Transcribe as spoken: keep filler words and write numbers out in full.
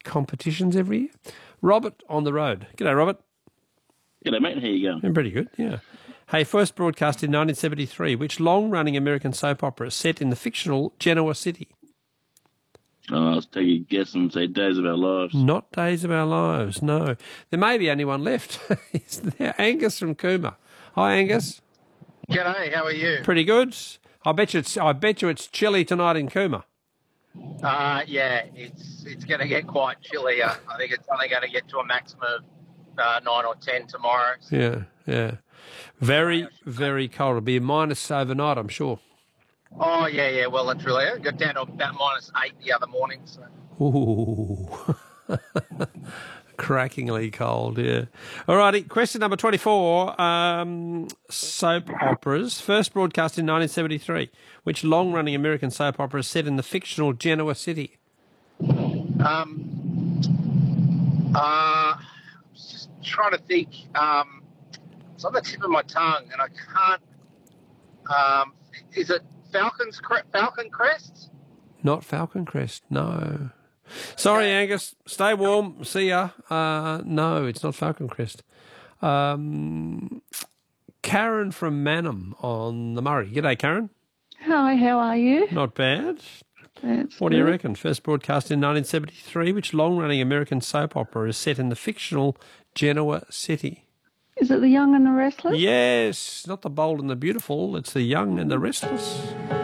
competitions every year. Robert on the road. G'day, Robert. G'day, mate. How you going? I'm pretty good, yeah. Hey, first broadcast in nineteen seventy-three. Which long-running American soap opera is set in the fictional Genoa City? Oh, let's take a guess and say Days of Our Lives. Not Days of Our Lives, no. There may be only one left. Is there? Angus from Cooma. Hi, Angus. G'day, how are you? Pretty good. I bet you it's I bet you it's chilly tonight in Cooma. Uh, yeah, it's it's going to get quite chilly. Uh, I think it's only going to get to a maximum of uh, nine or ten tomorrow. So. Yeah, yeah. Very, very cold. It'll be minus overnight, I'm sure. Oh, yeah, yeah, well and truly. It got down to about minus eight the other morning. So. Ooh. Crackingly cold, yeah. All righty, question number twenty-four. Um, soap operas. First broadcast in nineteen seventy-three. Which long-running American soap opera is set in the fictional Genoa City? Um, uh, I was just trying to think. Um, it's on the tip of my tongue, and I can't. Um, is it Falcon's Cre- Falcon Crest? Not Falcon Crest, no. Sorry, okay. Angus. Stay warm. See ya. Uh, no, it's not Falcon Crest. Um, Karen from Manham on the Murray. G'day, Karen. Hi, how are you? Not bad. That's what good. do you reckon? First broadcast in nineteen seventy-three. Which long-running American soap opera is set in the fictional Genoa City? Is it The Young and the Restless? Yes. Not The Bold and the Beautiful. It's The Young and the Restless.